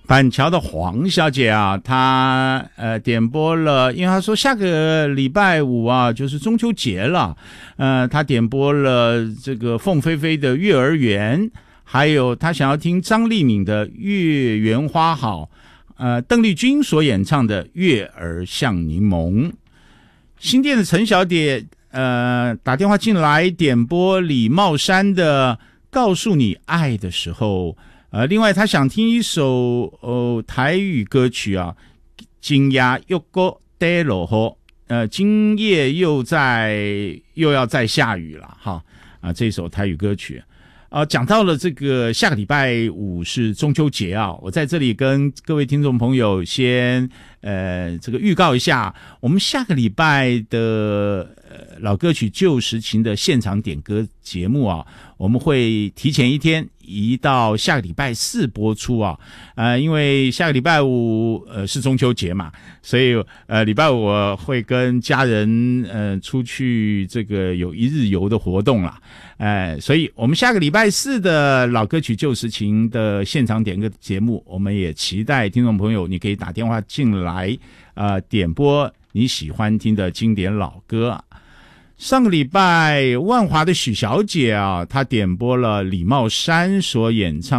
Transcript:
板桥的黄小姐啊，她点播了，因为她说下个礼拜五啊就是中秋节了，她点播了这个凤飞飞的《月儿圆》，还有她想要听张丽敏的《月圆花好》，邓丽君所演唱的《月儿像柠檬》。新店的陈小姐打电话进来点播李茂山的《告诉你爱的时候》。另外他想听一首台语歌曲啊，今夜又过地落雨，今夜又要再下雨了哈这首台语歌曲。讲到了这个下个礼拜五是中秋节啊，我在这里跟各位听众朋友先这个预告一下，我们下个礼拜的老歌曲旧时情的现场点歌节目啊，我们会提前一天移到下个礼拜四播出啊。因为下个礼拜五是中秋节嘛，所以礼拜五我会跟家人出去这个有一日游的活动啦。所以我们下个礼拜四的老歌曲旧时情的现场点歌节目，我们也期待听众朋友你可以打电话进来点播你喜欢听的经典老歌。上个礼拜万华的许小姐啊，她点播了李茂山所演唱